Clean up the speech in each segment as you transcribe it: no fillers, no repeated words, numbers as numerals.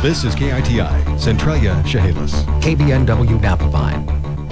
This is KITI, Centralia, Chehalis. KBNW Napa Vine.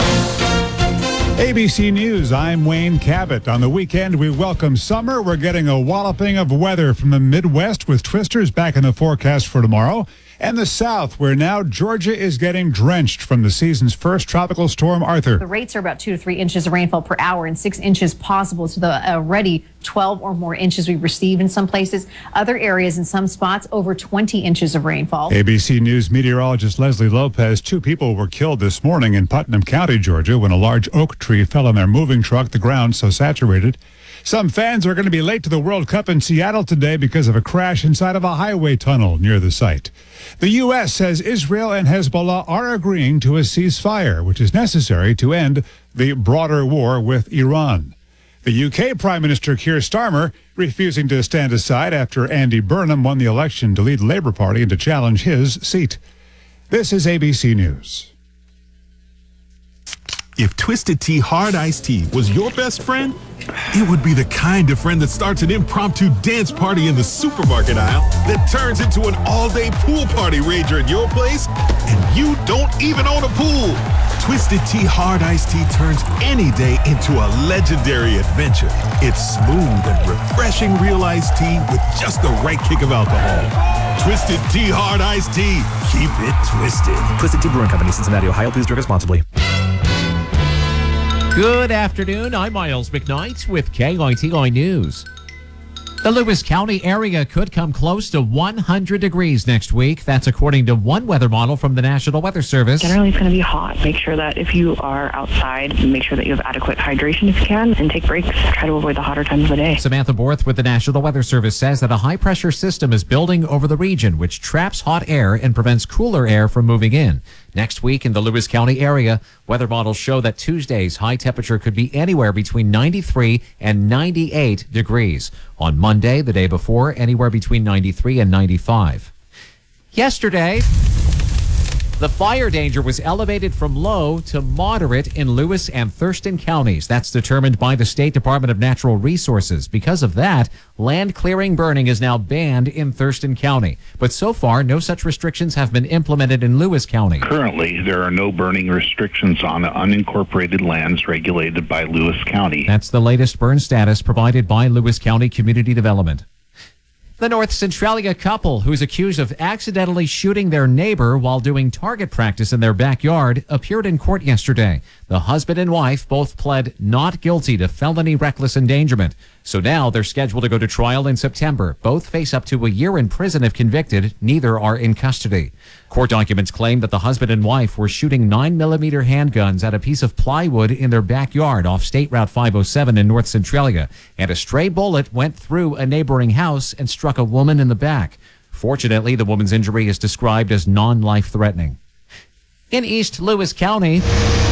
ABC News, I'm Wayne Cabot. On the weekend, we welcome summer. We're getting a walloping of weather from the Midwest with twisters back in the forecast for tomorrow. And the South, where now Georgia is getting drenched from the season's first tropical storm, Arthur. The rates are about 2 to 3 inches of rainfall per hour and 6 inches possible to the already 12 or more inches we've received in some places. Other areas in some spots over 20 inches of rainfall. ABC News meteorologist Leslie Lopez. 2 people were killed this morning in Putnam County, Georgia, when a large oak tree fell on their moving truck, the ground so saturated. Some fans are going to be late to the World Cup in Seattle today because of a crash inside of a highway tunnel near the site. The U.S. says Israel and Hezbollah are agreeing to a ceasefire, which is necessary to end the broader war with Iran. The U.K. Prime Minister Keir Starmer refusing to stand aside after Andy Burnham won the election to lead the Labour Party and to challenge his seat. This is ABC News. If Twisted Tea Hard Iced Tea was your best friend, it would be the kind of friend that starts an impromptu dance party in the supermarket aisle that turns into an all-day pool party rager at your place, and you don't even own a pool. Twisted Tea Hard Iced Tea turns any day into a legendary adventure. It's smooth and refreshing real iced tea with just the right kick of alcohol. Twisted Tea Hard Iced Tea. Keep it twisted. Twisted Tea Brewing Company, Cincinnati, Ohio. Please drink responsibly. Good afternoon. I'm Miles McKnight with KITI News. The Lewis County area could come close to 100 degrees next week. That's according to one weather model from the National Weather Service. Generally, it's going to be hot. Make sure that if you are outside, make sure that you have adequate hydration if you can, and take breaks. Try to avoid the hotter times of the day. Samantha Borth with the National Weather Service says that a high-pressure system is building over the region, which traps hot air and prevents cooler air from moving in. Next week in the Lewis County area, weather models show that Tuesday's high temperature could be anywhere between 93 and 98 degrees. On Monday, the day before, anywhere between 93 and 95. Yesterday, the fire danger was elevated from low to moderate in Lewis and Thurston counties. That's determined by the State Department of Natural Resources. Because of that, land clearing burning is now banned in Thurston County. But so far, no such restrictions have been implemented in Lewis County. Currently, there are no burning restrictions on unincorporated lands regulated by Lewis County. That's the latest burn status provided by Lewis County Community Development. The North Centralia couple who's accused of accidentally shooting their neighbor while doing target practice in their backyard appeared in court yesterday. The husband and wife both pled not guilty to felony reckless endangerment. So now they're scheduled to go to trial in September. Both face up to a year in prison if convicted. Neither are in custody. Court documents claim that the husband and wife were shooting 9mm handguns at a piece of plywood in their backyard off State Route 507 in North Centralia, and a stray bullet went through a neighboring house and struck a woman in the back. Fortunately, the woman's injury is described as non-life-threatening. In East Lewis County,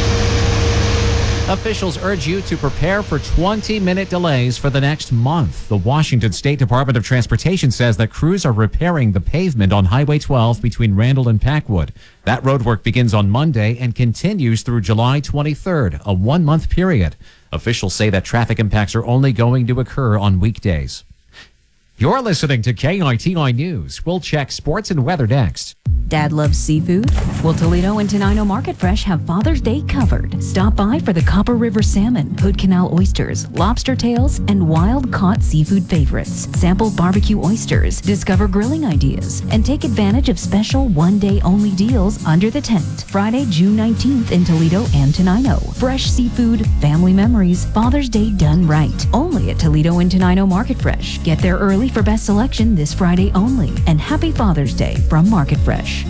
officials urge you to prepare for 20-minute delays for the next month. The Washington State Department of Transportation says that crews are repairing the pavement on Highway 12 between Randall and Packwood. That roadwork begins on Monday and continues through July 23rd, a 1-month period. Officials say that traffic impacts are only going to occur on weekdays. You're listening to KITI News. We'll check sports and weather next. Dad loves seafood? Well, Toledo and Tenino Market Fresh have Father's Day covered. Stop by for the Copper River salmon, Hood Canal oysters, lobster tails, and wild-caught seafood favorites. Sample barbecue oysters, discover grilling ideas, and take advantage of special one-day-only deals under the tent. Friday, June 19th in Toledo and Tenino. Fresh seafood, family memories, Father's Day done right. Only at Toledo and Tenino Market Fresh. Get there early for best selection this Friday only. And happy Father's Day from Market Fresh.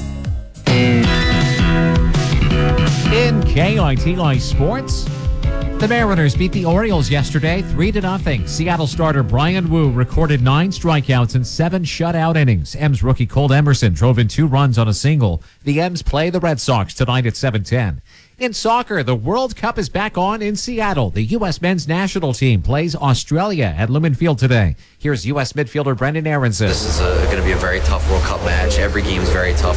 In KITI Sports, the Mariners beat the Orioles yesterday 3-0. Seattle starter Brian Wu recorded 9 strikeouts and 7 shutout innings. M's rookie Cole Emerson drove in 2 runs on a single. The M's play the Red Sox tonight at 7:10. In soccer, the World Cup is back on in Seattle. The U.S. men's national team plays Australia at Lumen Field today. Here's U.S. midfielder Brendan Aronson. This is going to be a very tough World Cup match. Every game is very tough.